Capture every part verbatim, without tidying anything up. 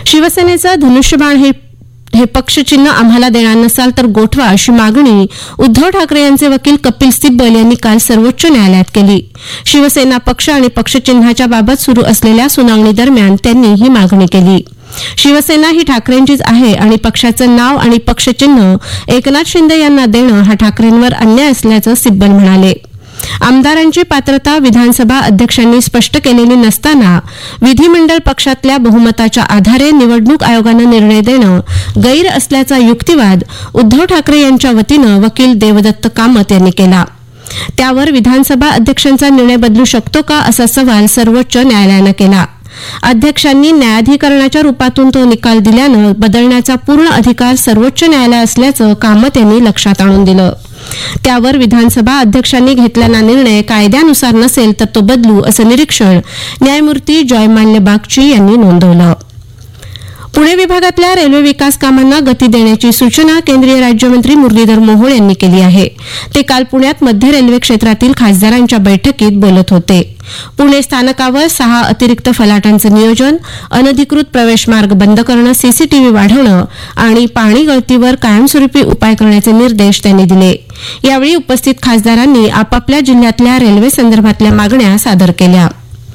शिवसेनेचं धनुष्यबाण हे हे पक्षचिन्ह आम्हाला देणार नसाल तर गोठवा अशी मागणी उद्धव ठाकरे यांचे वकील कपिल सिब्बल यांनी काल सर्वोच्च न्यायालयात केली. शिवसेना पक्ष आणि पक्षचिन्हाच्या बाबत सुरू असलेल्या सुनावणी दरम्यान त्यांनी ही मागणी केली. शिवसेना ही ठाकरेंचीच आहे आणि पक्षाचं नाव आणि पक्षचिन्ह एकनाथ शिंदे यांना देणं हा ठाकरेंवर अन्याय असल्याचं सिब्बल म्हणाले. आमदारांची पात्रता विधानसभा अध्यक्षांनी स्पष्ट केलेली नसताना विधिमंडळ पक्षातल्या बहुमताच्या आधारे निवडणूक आयोगानं निर्णय देणं गैर असल्याचा युक्तिवाद उद्धव ठाकरे यांच्या वतीनं वकील देवदत्त कामत यांनी केला. त्यावर विधानसभा अध्यक्षांचा निर्णय बदलू शकतो का असा सवाल सर्वोच्च न्यायालयानं केला. अध्यक्षांनी न्यायाधिकरणाच्या रूपातून तो निकाल दिल्यानं बदलण्याचा पूर्ण अधिकार सर्वोच्च न्यायालय असल्याचं कामत यांनी लक्षात आणून दिलं. त्यावर विधानसभा अध्यक्षांनी घेतलेला निर्णय कायद्यानुसार नसेल तर तो बदलू असं निरीक्षण न्यायमूर्ती जयमाल्य बागची यांनी नोंदवलं. पुणे विभागातल्या रेल्वे विकास कामांना गती देण्याची सूचना केंद्रीय राज्यमंत्री मुरलीधर मोहोळ यांनी केली आहे. ते काल पुण्यात मध्य रेल्वे क्षेत्रातील खासदारांच्या बैठकीत बोलत होते. पुणे स्थानकावर सहा अतिरिक्त फलाटांचं नियोजन, अनधिकृत प्रवेश मार्ग बंद करणं, सीसीटीव्ही वाढवणं आणि पाणी गळतीवर कायमस्वरूपी उपाय करण्याचे निर्देश त्यांनी दिले. यावेळी उपस्थित खासदारांनी आपापल्या जिल्ह्यातल्या रेल्वे संदर्भातल्या मागण्या सादर केल्या.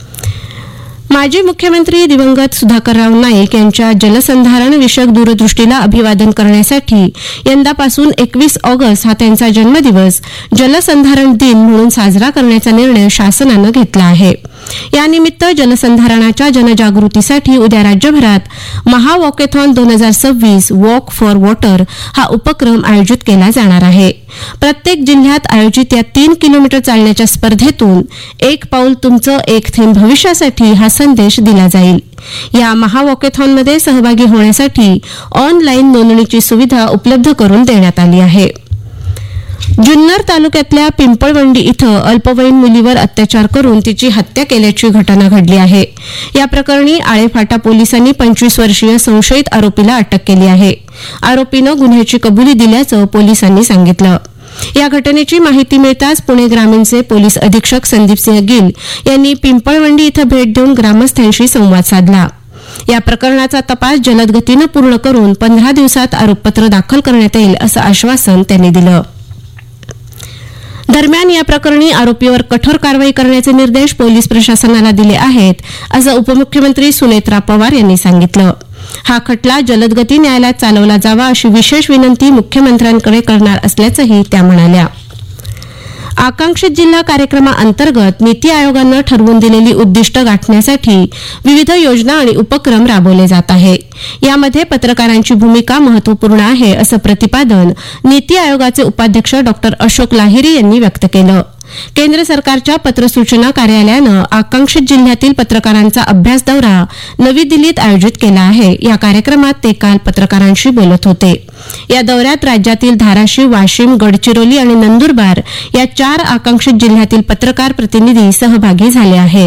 माजी मुख्यमंत्री दिवंगत सुधाकरराव नाईक यांच्या जलसंधारण विषयक दूरदृष्टीला अभिवादन करण्यासाठी यंदापासून एकवीस ऑगस्ट हा त्यांचा जन्मदिवस जलसंधारण दिन म्हणून साजरा करण्याचा निर्णय शासनानं घेतला आहे. यानिमित्त जलसंधारणाच्या जनजागृतीसाठी उद्या राज्यभरात महावॉकेथॉन दोन हजार सव्वीस वॉक फॉर वॉटर हा उपक्रम आयोजित केला जाणार आहे. प्रत्येक जिल्ह्यात आयोजित या तीन किलोमीटर चालण्याच्या स्पर्धेतून एक पाऊल तुमचं एक थेंब भविष्यासाठी हा संदेश दिला जाईल. या महावॉकेथॉनमध्ये सहभागी होण्यासाठी ऑनलाईन नोंदणीची सुविधा उपलब्ध करून देण्यात आली आहे. जुन्नर तालुक्यातल्या पिंपळवंडी इथं अल्पवयीन मुलीवर अत्याचार करून तिची हत्या केल्याची घटना घडली आहे. या प्रकरणी आळेफाटा पोलिसांनी पंचवीस वर्षीय संशयित आरोपीला अटक केली आहे. आरोपीनं गुन्ह्याची कबुली दिल्याचं पोलिसांनी सांगितलं. या घटनेची माहिती मिळताच पुणे ग्रामीणचे पोलीस अधीक्षक संदीपसिंह गिल यांनी पिंपळवंडी इथं भेट देऊन ग्रामस्थांशी संवाद साधला. या प्रकरणाचा तपास जलद गतीनं पूर्ण करून पंधरा दिवसात आरोपपत्र दाखल करण्यात येईल असं आश्वासन त्यांनी दिलं. दरम्यान या प्रकरणी आरोपीवर कठोर कारवाई करण्याचे निर्देश पोलीस प्रशासनाला दिले आहेत असं उपमुख्यमंत्री सुनेत्रा पवार यांनी सांगितलं. हा खटला जलदगती न्यायालयात चालवला जावा अशी विशेष विनंती मुख्यमंत्र्यांकडे करणार असल्याचंही त्या म्हणाल्या. आकांक्षित जिल्हा कार्यक्रमाअंतर्गत नीती आयोगानं ठरवून दिलेली उद्दिष्ट गाठण्यासाठी विविध योजना आणि उपक्रम राबवले जात आहे. यामध्ये पत्रकारांची भूमिका महत्वपूर्ण आहे असं प्रतिपादन नीती आयोगाचे उपाध्यक्ष डॉक्टर अशोक लाहिरी यांनी व्यक्त केलं. केंद्र सरकारच्या पत्रसूचना कार्यालयानं आकांक्षित जिल्ह्यातील पत्रकारांचा अभ्यास दौरा नवी दिल्लीत आयोजित केला आहे. या कार्यक्रमात ते काल पत्रकारांशी बोलत होते. या दौऱ्यात राज्यातील धाराशिव, वाशिम, गडचिरोली आणि नंदुरबार या चार आकांक्षित जिल्ह्यातील पत्रकार प्रतिनिधी सहभागी झाले आहेत.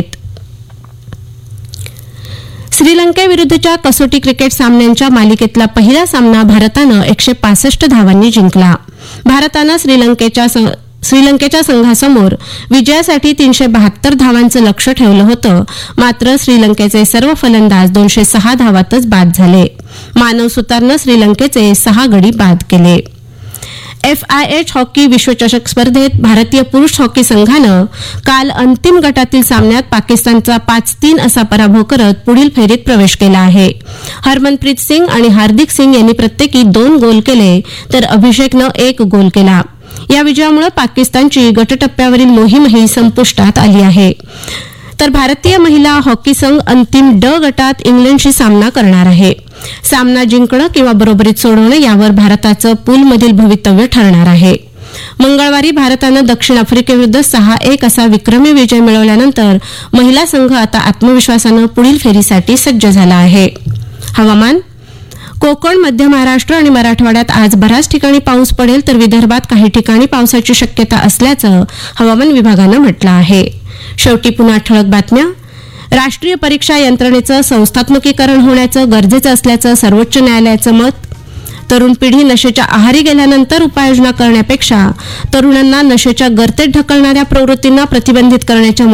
श्रीलंकेविरुद्धच्या कसोटी क्रिकेट सामन्यांच्या मालिकेतला पहिला सामना भारतानं एकशे पासष्ट धावांनी जिंकला. भारतानं श्रीलंकेच्या श्रीलंकेच्या संघासमोर विजयासाठी तीनशे बहात्तर धावांचं लक्ष्य ठेवलं होतं. मात्र श्रीलंकेचे सर्व फलंदाज दोनशे सहा धावातच बाद झाले. मानव सुतारनं श्रीलंकेचे सहा गडी बाद केले. एफआयएच हॉकी विश्वचषक स्पर्धेत भारतीय पुरुष हॉकी संघानं काल अंतिम गटातील सामन्यात पाकिस्तानचा पाच तीन असा पराभव करत पुढील फेरीत प्रवेश केला आहे. हरमनप्रीत सिंग आणि हार्दिक सिंग यांनी प्रत्येकी दोन गोल केले तर अभिषेकनं एक गोल केला. या विजयामुळे पाकिस्तानची गटटप्प्यावरील मोहीमही संपुष्टात आली आहे. तर भारतीय महिला हॉकी संघ अंतिम ड गटात इंग्लंडशी सामना करणार आहे. सामना जिंकणं किंवा बरोबरीत सोडवणं यावर भारताचं पूलमधील भवितव्य ठरणार आहे. मंगळवारी भारतानं दक्षिण आफ्रिकेविरुद्ध सहा एक असा विक्रमी विजय मिळवल्यानंतर महिला संघ आता आत्मविश्वासानं पुढील फेरीसाठी सज्ज झाला आहे. हवामान. कोकण, मध्य महाराष्ट्र आणि मराठवाड्यात आज बऱ्याच ठिकाणी पाऊस पडेल तर विदर्भात काही ठिकाणी पावसाची शक्यता असल्याचं हवामान विभागानं म्हटलं आहे. शेवटी पुन्हा ठळक बातम्या. राष्ट्रीय परीक्षा यंत्रणेचं संस्थात्मकीकरण होण्याचं गरजेचं असल्याचं सर्वोच्च न्यायालयाचं मत. तरुण पिढी नशेच्या आहारी गेल्यानंतर उपाययोजना करण्यापेक्षा तरुणांना नशेच्या गर्तेत ढकलणाऱ्या प्रवृत्तींना प्रतिबंधित करण्याच्या